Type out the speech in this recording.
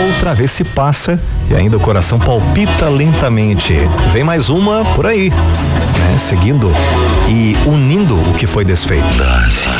outra, vê se passa, e ainda o coração palpita lentamente. Vem mais uma por aí, né? Seguindo e unindo o que foi desfeito.